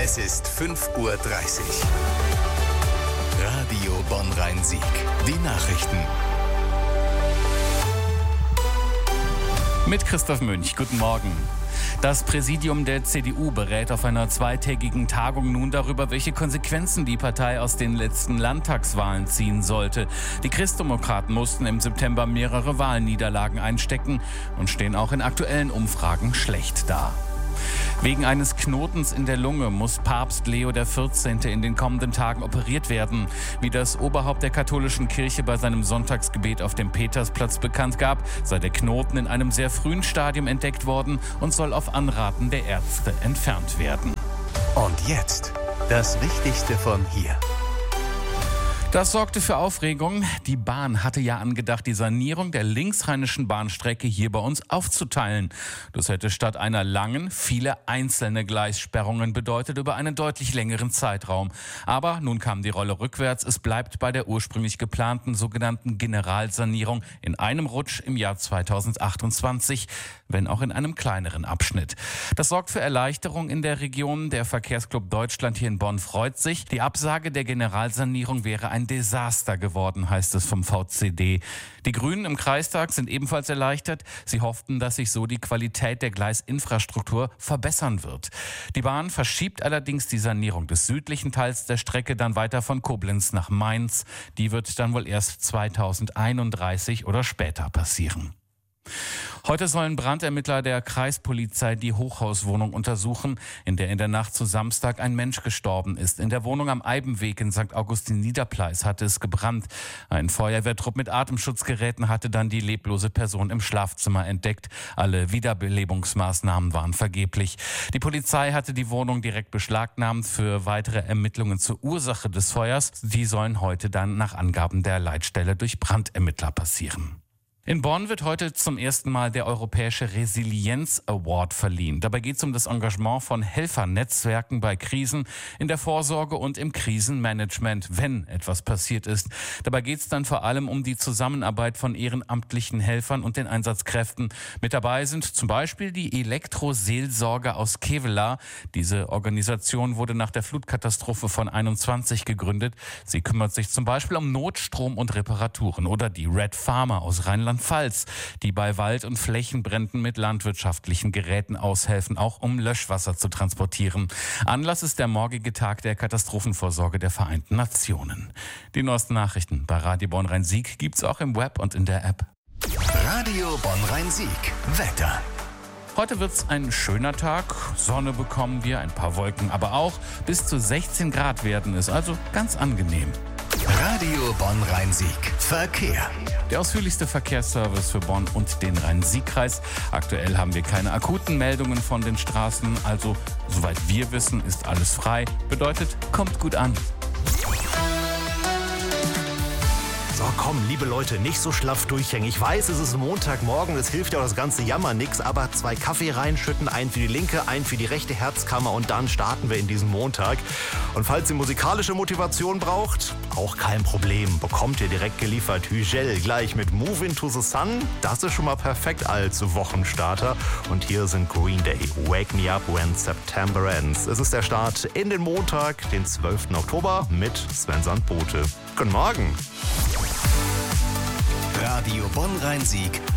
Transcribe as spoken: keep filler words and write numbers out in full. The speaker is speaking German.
Es ist fünf Uhr dreißig. Radio Bonn-Rhein-Sieg. Die Nachrichten. Mit Christoph Münch. Guten Morgen. Das Präsidium der C D U berät auf einer zweitägigen Tagung nun darüber, welche Konsequenzen die Partei aus den letzten Landtagswahlen ziehen sollte. Die Christdemokraten mussten im September mehrere Wahlniederlagen einstecken und stehen auch in aktuellen Umfragen schlecht da. Wegen eines Knotens in der Lunge muss Papst Leo der vierzehnte in den kommenden Tagen operiert werden. Wie das Oberhaupt der katholischen Kirche bei seinem Sonntagsgebet auf dem Petersplatz bekannt gab, sei der Knoten in einem sehr frühen Stadium entdeckt worden und soll auf Anraten der Ärzte entfernt werden. Und jetzt das Wichtigste von hier. Das sorgte für Aufregung. Die Bahn hatte ja angedacht, die Sanierung der linksrheinischen Bahnstrecke hier bei uns aufzuteilen. Das hätte statt einer langen viele einzelne Gleissperrungen bedeutet über einen deutlich längeren Zeitraum. Aber nun kam die Rolle rückwärts. Es bleibt bei der ursprünglich geplanten sogenannten Generalsanierung in einem Rutsch im Jahr zweitausendachtundzwanzig, wenn auch in einem kleineren Abschnitt. Das sorgt für Erleichterung in der Region. Der Verkehrsclub Deutschland hier in Bonn freut sich. Die Absage der Generalsanierung wäre ein Desaster geworden, heißt es vom V C D. Die Grünen im Kreistag sind ebenfalls erleichtert. Sie hofften, dass sich so die Qualität der Gleisinfrastruktur verbessern wird. Die Bahn verschiebt allerdings die Sanierung des südlichen Teils der Strecke dann weiter von Koblenz nach Mainz. Die wird dann wohl erst zweitausendeinunddreißig oder später passieren. Heute sollen Brandermittler der Kreispolizei die Hochhauswohnung untersuchen, in der in der Nacht zu Samstag ein Mensch gestorben ist. In der Wohnung am Eibenweg in Sankt Augustin-Niederpleis hatte es gebrannt. Ein Feuerwehrtrupp mit Atemschutzgeräten hatte dann die leblose Person im Schlafzimmer entdeckt. Alle Wiederbelebungsmaßnahmen waren vergeblich. Die Polizei hatte die Wohnung direkt beschlagnahmt für weitere Ermittlungen zur Ursache des Feuers. Die sollen heute dann nach Angaben der Leitstelle durch Brandermittler passieren. In Bonn wird heute zum ersten Mal der Europäische Resilienz Award verliehen. Dabei geht es um das Engagement von Helfernetzwerken bei Krisen, in der Vorsorge und im Krisenmanagement, wenn etwas passiert ist. Dabei geht es dann vor allem um die Zusammenarbeit von ehrenamtlichen Helfern und den Einsatzkräften. Mit dabei sind zum Beispiel die Elektroseelsorger aus Kevelaer. Diese Organisation wurde nach der Flutkatastrophe von einundzwanzig gegründet. Sie kümmert sich zum Beispiel um Notstrom und Reparaturen. Oder die Red Farmer aus Rheinland-Pfalz, die bei Wald- und Flächenbränden mit landwirtschaftlichen Geräten aushelfen, auch um Löschwasser zu transportieren. Anlass ist der morgige Tag der Katastrophenvorsorge der Vereinten Nationen. Die neuesten Nachrichten bei Radio Bonn-Rhein-Sieg gibt's auch im Web und in der App. Radio Bonn-Rhein-Sieg. Wetter. Heute wird's ein schöner Tag. Sonne bekommen wir, ein paar Wolken, aber auch bis zu sechzehn Grad werden es, also ganz angenehm. Radio Bonn-Rhein-Sieg. Verkehr. Der ausführlichste Verkehrsservice für Bonn und den Rhein-Sieg-Kreis. Aktuell haben wir keine akuten Meldungen von den Straßen. Also, soweit wir wissen, ist alles frei. Bedeutet, kommt gut an. So, komm, liebe Leute, nicht so schlaff durchhängen. Ich weiß, es ist Montagmorgen, es hilft ja auch das ganze Jammer nix, aber zwei Kaffee reinschütten, einen für die linke, einen für die rechte Herzkammer und dann starten wir in diesen Montag. Und falls ihr musikalische Motivation braucht, auch kein Problem, bekommt ihr direkt geliefert Hügel gleich mit Move Into the Sun. Das ist schon mal perfekt als Wochenstarter. Und hier sind Green Day, Wake Me Up When September Ends. Es ist der Start in den Montag, den zwölften Oktober mit Sven Sandbote. Guten Morgen. Radio Bonn-Rhein-Sieg.